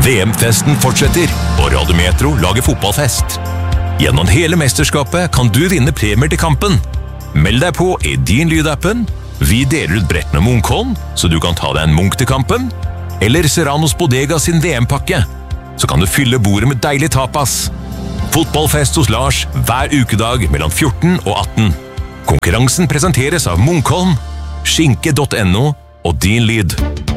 VM-festen fortsetter, og Radio Metro lager fotballfest. Gjennom hele mesterskapet kan du vinne premier til kampen. Meld deg på i din lydappen. Vi deler ut brett med Munkholm, så du kan ta deg en Munk til kampen. Eller Serranos Bodega sin VM-pakke, så kan du fylle bordet med deilig tapas. Fotballfest hos Lars hver ukedag mellom 14 og 18. Konkurransen presenteres av Munkholm, skinke.no og Din Lyd.